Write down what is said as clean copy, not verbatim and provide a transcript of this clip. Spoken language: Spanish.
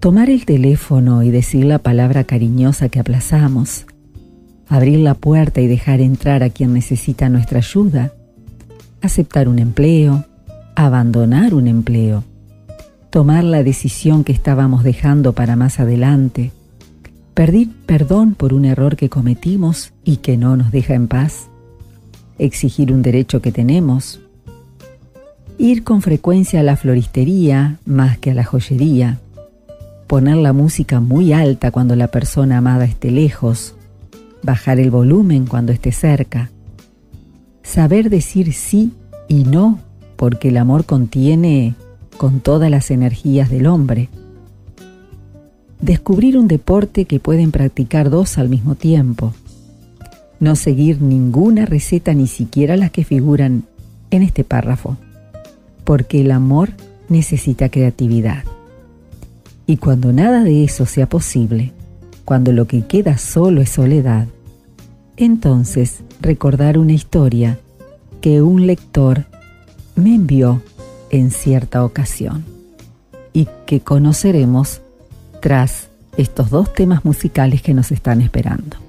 Tomar el teléfono y decir la palabra cariñosa que aplazamos. Abrir la puerta y dejar entrar a quien necesita nuestra ayuda. Aceptar un empleo. Abandonar un empleo. Tomar la decisión que estábamos dejando para más adelante. Pedir perdón por un error que cometimos y que no nos deja en paz. Exigir un derecho que tenemos. Ir con frecuencia a la floristería más que a la joyería. Poner la música muy alta cuando la persona amada esté lejos. Bajar el volumen cuando esté cerca. Saber decir sí y no, porque el amor contiene con todas las energías del hombre. Descubrir un deporte que pueden practicar dos al mismo tiempo. No seguir ninguna receta, ni siquiera las que figuran en este párrafo, porque el amor necesita creatividad. Y cuando nada de eso sea posible, cuando lo que queda solo es soledad, entonces recordar una historia que un lector me envió en cierta ocasión y que conoceremos tras estos dos temas musicales que nos están esperando.